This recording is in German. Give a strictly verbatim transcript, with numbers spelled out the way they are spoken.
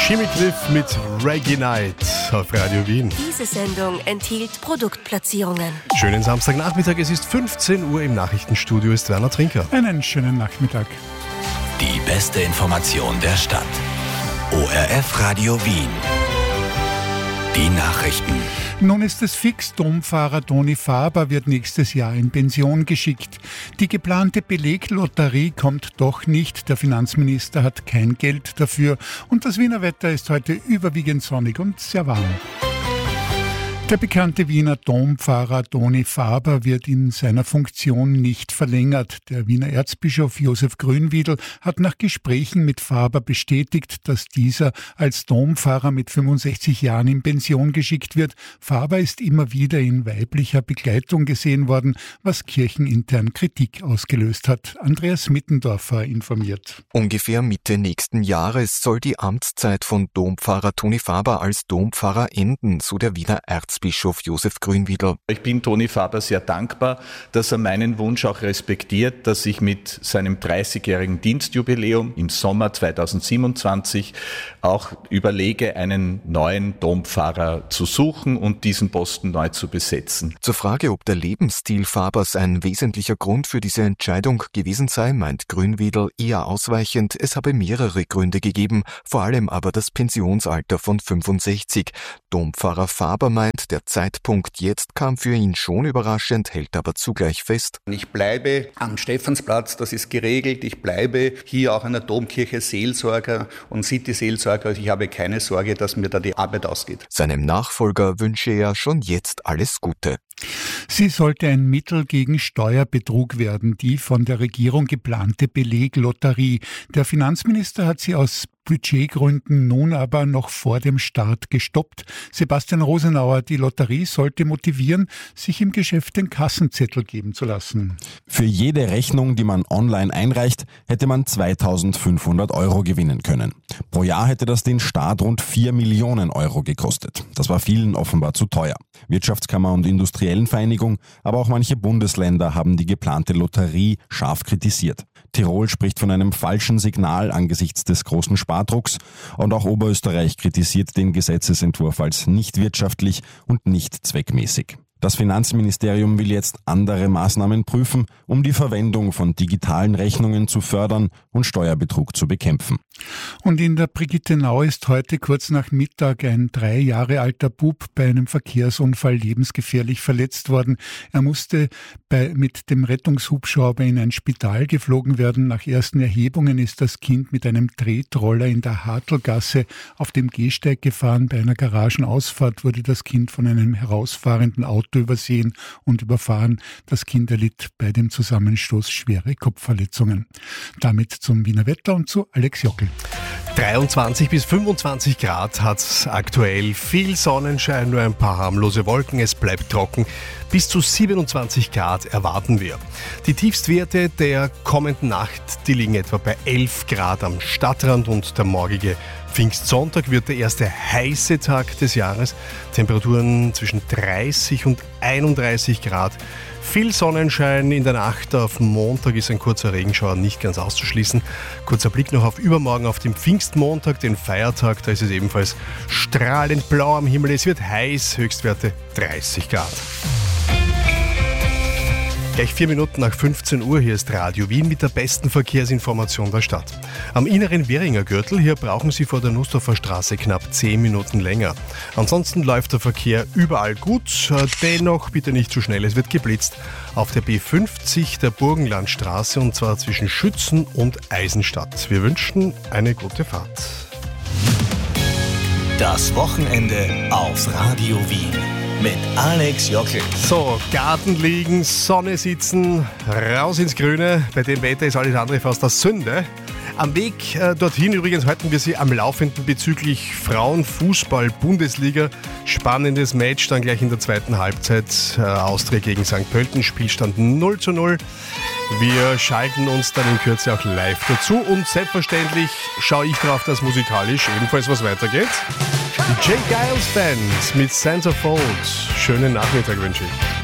Jimmy Cliff mit Reggae Night auf Radio Wien. Diese Sendung enthielt Produktplatzierungen. Schönen Samstagnachmittag, es ist fünfzehn Uhr, im Nachrichtenstudio ist Werner Trinker. Einen schönen Nachmittag. Die beste Information der Stadt. O R F Radio Wien. Die Nachrichten. Nun ist es fix, Domfahrer Toni Faber wird nächstes Jahr in Pension geschickt. Die geplante Beleglotterie kommt doch nicht. Der Finanzminister hat kein Geld dafür. Und das Wiener Wetter ist heute überwiegend sonnig und sehr warm. Der bekannte Wiener Dompfarrer Toni Faber wird in seiner Funktion nicht verlängert. Der Wiener Erzbischof Josef Grünwiedl hat nach Gesprächen mit Faber bestätigt, dass dieser als Dompfarrer mit fünfundsechzig Jahren in Pension geschickt wird. Faber ist immer wieder in weiblicher Begleitung gesehen worden, was kirchenintern Kritik ausgelöst hat. Andreas Mittendorfer informiert. Ungefähr Mitte nächsten Jahres soll die Amtszeit von Dompfarrer Toni Faber als Dompfarrer enden, so der Wiener Erzbischof. Bischof Josef Grünwiedl. Ich bin Toni Faber sehr dankbar, dass er meinen Wunsch auch respektiert, dass ich mit seinem dreißigjährigen Dienstjubiläum im Sommer zweitausendsiebenundzwanzig auch überlege, einen neuen Dompfarrer zu suchen und diesen Posten neu zu besetzen. Zur Frage, ob der Lebensstil Fabers ein wesentlicher Grund für diese Entscheidung gewesen sei, meint Grünwiedl eher ausweichend, es habe mehrere Gründe gegeben, vor allem aber das Pensionsalter von fünfundsechzig. Dompfarrer Faber meint, der Zeitpunkt jetzt kam für ihn schon überraschend, hält aber zugleich fest. Ich bleibe am Stephansplatz, das ist geregelt. Ich bleibe hier auch an der Domkirche Seelsorger und City-Seelsorger. Also ich habe keine Sorge, dass mir da die Arbeit ausgeht. Seinem Nachfolger wünsche er schon jetzt alles Gute. Sie sollte ein Mittel gegen Steuerbetrug werden, die von der Regierung geplante Beleglotterie. Der Finanzminister hat sie aus Budgetgründen nun aber noch vor dem Start gestoppt. Sebastian Rosenauer, die Lotterie sollte motivieren, sich im Geschäft den Kassenzettel geben zu lassen. Für jede Rechnung, die man online einreicht, hätte man zweitausendfünfhundert Euro gewinnen können. Pro Jahr hätte das den Staat rund vier Millionen Euro gekostet. Das war vielen offenbar zu teuer. Wirtschaftskammer und Industriellenvereinigung, aber auch manche Bundesländer haben die geplante Lotterie scharf kritisiert. Tirol spricht von einem falschen Signal angesichts des großen Spardrucks und auch Oberösterreich kritisiert den Gesetzesentwurf als nicht wirtschaftlich und nicht zweckmäßig. Das Finanzministerium will jetzt andere Maßnahmen prüfen, um die Verwendung von digitalen Rechnungen zu fördern und Steuerbetrug zu bekämpfen. Und in der Brigittenau ist heute kurz nach Mittag ein drei Jahre alter Bub bei einem Verkehrsunfall lebensgefährlich verletzt worden. Er musste bei, mit dem Rettungshubschrauber in ein Spital geflogen werden. Nach ersten Erhebungen ist das Kind mit einem Tretroller in der Hartlgasse auf dem Gehsteig gefahren. Bei einer Garagenausfahrt wurde das Kind von einem herausfahrenden Auto übersehen und überfahren. Das Kind erlitt bei dem Zusammenstoß schwere Kopfverletzungen. Damit zum Wiener Wetter und zu Alex Jockel. dreiundzwanzig bis fünfundzwanzig Grad hat es aktuell. Viel Sonnenschein, nur ein paar harmlose Wolken. Es bleibt trocken. Bis zu siebenundzwanzig Grad erwarten wir. Die Tiefstwerte der kommenden Nacht, die liegen etwa bei elf Grad am Stadtrand und der morgige Pfingstsonntag wird der erste heiße Tag des Jahres. Temperaturen zwischen dreißig und einunddreißig Grad. Viel Sonnenschein in der Nacht. Auf Montag ist ein kurzer Regenschauer nicht ganz auszuschließen. Kurzer Blick noch auf übermorgen, auf den Pfingstmontag, den Feiertag. Da ist es ebenfalls strahlend blau am Himmel. Es wird heiß, Höchstwerte dreißig Grad. Gleich vier Minuten nach fünfzehn Uhr, hier ist Radio Wien mit der besten Verkehrsinformation der Stadt. Am inneren Währinger Gürtel, hier brauchen Sie vor der Nussdorfer Straße knapp zehn Minuten länger. Ansonsten läuft der Verkehr überall gut, dennoch bitte nicht zu schnell, es wird geblitzt auf der B fünfzig der Burgenlandstraße und zwar zwischen Schützen und Eisenstadt. Wir wünschen eine gute Fahrt. Das Wochenende auf Radio Wien. Mit Alex Jockel. So, Garten liegen, Sonne sitzen, raus ins Grüne. Bei dem Wetter ist alles andere fast das Sünde. Am Weg äh, dorthin übrigens halten wir Sie am Laufenden bezüglich Frauenfußball-Bundesliga. Spannendes Match dann gleich in der zweiten Halbzeit. Äh, Austria gegen Sankt Pölten, Spielstand null zu null. Wir schalten uns dann in Kürze auch live dazu und selbstverständlich schaue ich darauf, dass musikalisch ebenfalls was weitergeht. Die J. Giles Band mit Centerfold. Schönen Nachmittag wünsche ich.